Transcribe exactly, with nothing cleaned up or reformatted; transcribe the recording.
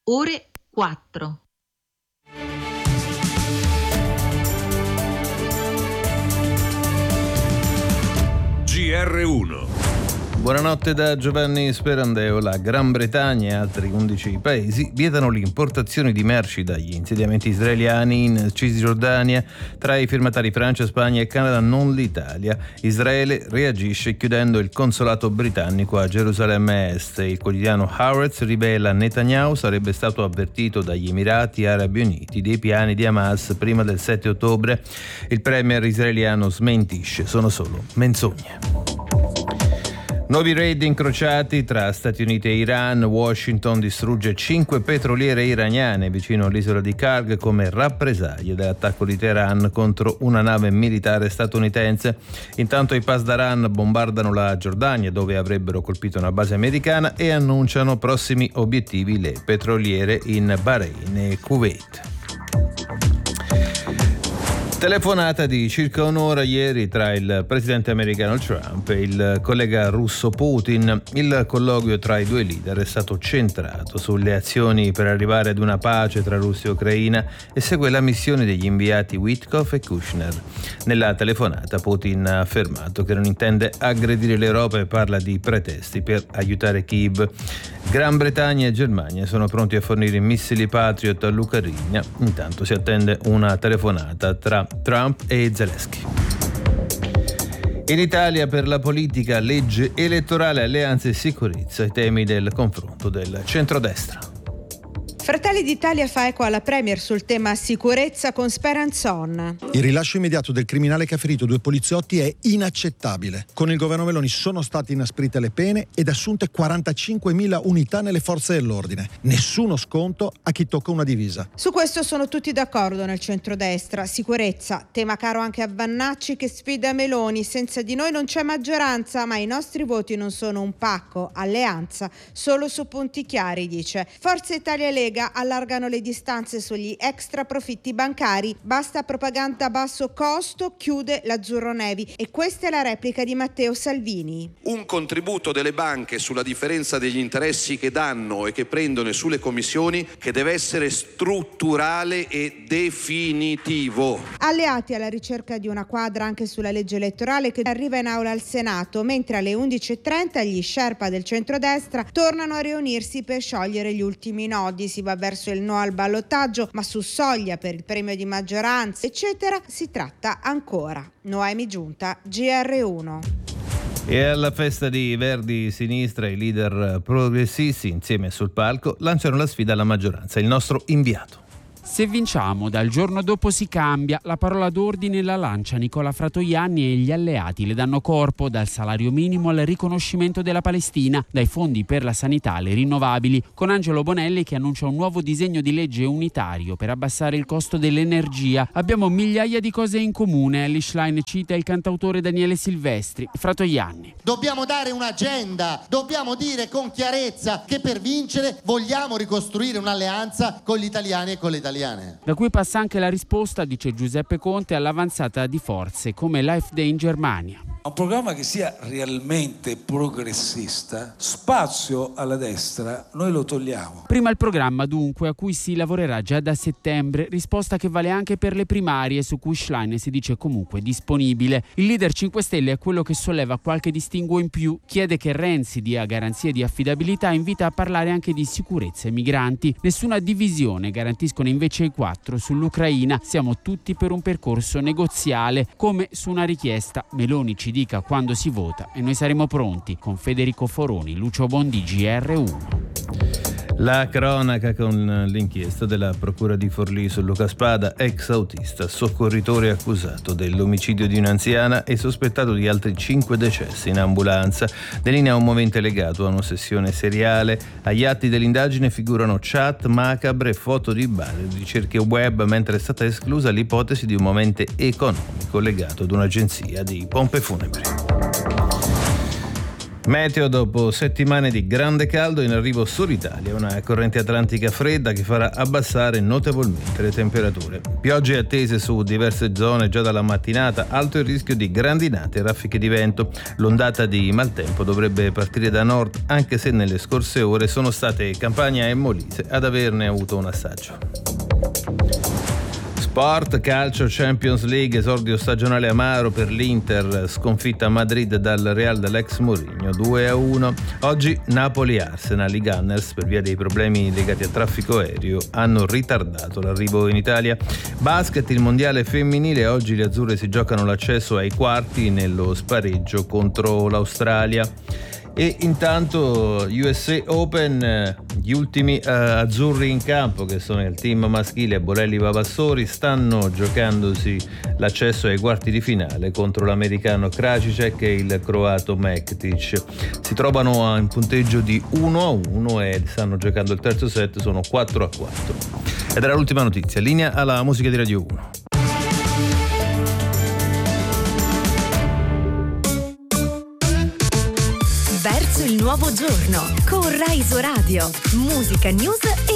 ore quattro. G R uno. Buonanotte da Giovanni Sperandeo. La Gran Bretagna e altri undici paesi vietano le importazioni di merci dagli insediamenti israeliani in Cisgiordania. Tra i firmatari Francia, Spagna e Canada, non l'Italia. Israele reagisce chiudendo il consolato britannico a Gerusalemme Est. Il quotidiano Haaretz rivela: Netanyahu sarebbe stato avvertito dagli Emirati Arabi Uniti dei piani di Hamas prima del sette ottobre. Il premier israeliano smentisce: sono solo menzogne. Nuovi raid incrociati tra Stati Uniti e Iran. Washington distrugge cinque petroliere iraniane vicino all'isola di Karg come rappresaglie dell'attacco di Teheran contro una nave militare statunitense. Intanto i Pasdaran bombardano la Giordania, dove avrebbero colpito una base americana, e annunciano prossimi obiettivi le petroliere in Bahrain e Kuwait. Telefonata di circa un'ora ieri tra il presidente americano Trump e il collega russo Putin. Il colloquio tra i due leader è stato centrato sulle azioni per arrivare ad una pace tra Russia e Ucraina e segue la missione degli inviati Witkoff e Kushner. Nella telefonata Putin ha affermato che non intende aggredire l'Europa e parla di pretesti per aiutare Kiev. Gran Bretagna e Germania sono pronti a fornire missili Patriot all'Ucraina. Intanto si attende una telefonata tra Trump e Zelensky. In Italia, per la politica, legge elettorale, alleanze e sicurezza, i temi del confronto del centrodestra. Fratelli d'Italia fa eco alla Premier sul tema sicurezza con Speranzon. Il rilascio immediato del criminale che ha ferito due poliziotti è inaccettabile. Con il governo Meloni sono state inasprite le pene ed assunte quarantacinquemila unità nelle forze dell'ordine. Nessuno sconto a chi tocca una divisa. Su questo sono tutti d'accordo nel centrodestra. Sicurezza, tema caro anche a Vannacci che sfida Meloni. Senza di noi non c'è maggioranza, ma i nostri voti non sono un pacco. Alleanza solo su punti chiari, dice. Forza Italia e Lega allargano le distanze sugli extra profitti bancari. Basta propaganda a basso costo, chiude l'Azzurro Nevi. E questa è la replica di Matteo Salvini. Un contributo delle banche sulla differenza degli interessi che danno e che prendono sulle commissioni che deve essere strutturale e definitivo. Alleati alla ricerca di una quadra anche sulla legge elettorale che arriva in aula al Senato, mentre alle undici e trenta gli Sherpa del centrodestra tornano a riunirsi per sciogliere gli ultimi nodi. Si va verso il no al ballottaggio, ma su soglia per il premio di maggioranza, eccetera, si tratta ancora. Noemi Giunta, G R uno. E alla festa di Verdi Sinistra i leader progressisti insieme sul palco lanciano la sfida alla maggioranza. Il nostro inviato. Se vinciamo, dal giorno dopo si cambia. La parola d'ordine la lancia Nicola Fratoianni e gli alleati le danno corpo, dal salario minimo al riconoscimento della Palestina, dai fondi per la sanità alle rinnovabili, con Angelo Bonelli che annuncia un nuovo disegno di legge unitario per abbassare il costo dell'energia. Abbiamo migliaia di cose in comune, Elish Line cita il cantautore Daniele Silvestri. Fratoianni. Dobbiamo dare un'agenda, dobbiamo dire con chiarezza che per vincere vogliamo ricostruire un'alleanza con gli italiani e con le italiane. Da cui passa anche la risposta, dice Giuseppe Conte, all'avanzata di forze come l'A F D in Germania. Un programma che sia realmente progressista, spazio alla destra noi lo togliamo. Prima il programma dunque a cui si lavorerà già da settembre, risposta che vale anche per le primarie su cui Schlein si dice comunque disponibile. Il leader cinque Stelle è quello che solleva qualche distinguo in più, chiede che Renzi dia garanzie di affidabilità, invita a parlare anche di sicurezza e migranti. Nessuna divisione, garantiscono invece i quattro sull'Ucraina. Siamo tutti per un percorso negoziale, come su una richiesta. Meloni ci dica quando si vota e noi saremo pronti. Con Federico Foroni, Lucio Bondi, G R uno. La cronaca con l'inchiesta della Procura di Forlì su Luca Spada, ex autista, soccorritore accusato dell'omicidio di un'anziana e sospettato di altri cinque decessi in ambulanza. Delinea un movente legato a un'ossessione seriale. Agli atti dell'indagine figurano chat macabre e foto di bar e ricerche web, mentre è stata esclusa l'ipotesi di un movente economico legato ad un'agenzia di pompe funebri. Meteo: dopo settimane di grande caldo, in arrivo solo Italia una corrente atlantica fredda che farà abbassare notevolmente le temperature. Piogge attese su diverse zone già dalla mattinata, alto il rischio di grandinate e raffiche di vento. L'ondata di maltempo dovrebbe partire da nord, anche se nelle scorse ore sono state Campania e Molise ad averne avuto un assaggio. Sport, calcio, Champions League, esordio stagionale amaro per l'Inter, sconfitta a Madrid dal Real dell'ex Mourinho due a uno. Oggi Napoli-Arsenal, i Gunners, per via dei problemi legati al traffico aereo, hanno ritardato l'arrivo in Italia. Basket, il mondiale femminile, oggi le azzurre si giocano l'accesso ai quarti nello spareggio contro l'Australia. E intanto U S A Open, gli ultimi uh, azzurri in campo, che sono il team maschile Bolelli Vavassori, stanno giocandosi l'accesso ai quarti di finale contro l'americano Krajicek e il croato Mektic. Si trovano a un punteggio di uno a uno e stanno giocando il terzo set, sono quattro a quattro. Ed era l'ultima notizia. Linea alla musica di Radio uno. Verso il nuovo giorno con Rai Radio, musica, news e